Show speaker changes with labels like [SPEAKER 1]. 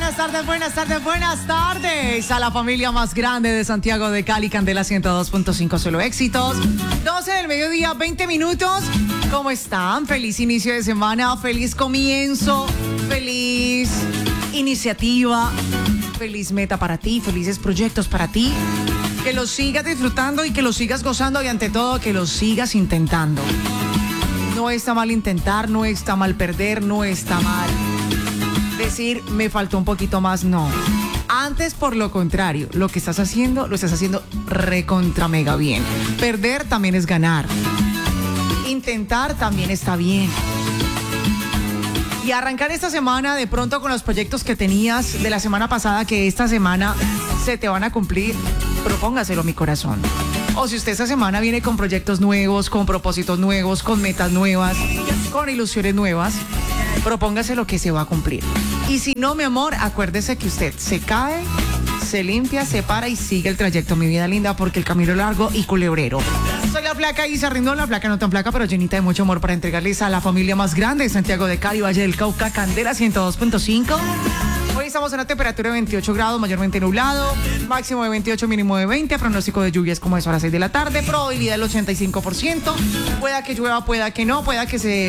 [SPEAKER 1] buenas tardes a la familia más grande de Santiago de Cali, Candela 102.5, solo éxitos. 12 del mediodía, 20 minutos. ¿Cómo están? Feliz inicio de semana, feliz comienzo, feliz iniciativa, feliz meta para ti, felices proyectos para ti. Que los sigas disfrutando y que los sigas gozando y ante todo que los sigas intentando. No está mal intentar, no está mal perder, no está mal decir me faltó un poquito más, no. Antes, por lo contrario, lo que estás haciendo, lo estás haciendo recontra mega bien. Perder también es ganar. Intentar también está bien. Y arrancar esta semana de pronto con los proyectos que tenías de la semana pasada, que esta semana se te van a cumplir, propóngaselo, mi corazón. O si usted esta semana viene con proyectos nuevos, con propósitos nuevos, con metas nuevas, con ilusiones nuevas, propóngaselo que se va a cumplir. Y si no, mi amor, acuérdese que usted se cae, se limpia, se para y sigue el trayecto, mi vida linda, porque el camino es largo y culebrero. Soy la flaca Isa Rindón, la flaca no tan flaca, pero llenita de mucho amor para entregarles a la familia más grande de Santiago de Cali, Valle del Cauca, Candela 102.5. Hoy estamos en una temperatura de 28 grados, mayormente nublado, máximo de 28, mínimo de 20, pronóstico de lluvias como eso a las 6 de la tarde, probabilidad del 85%, pueda que llueva, pueda que no, pueda que se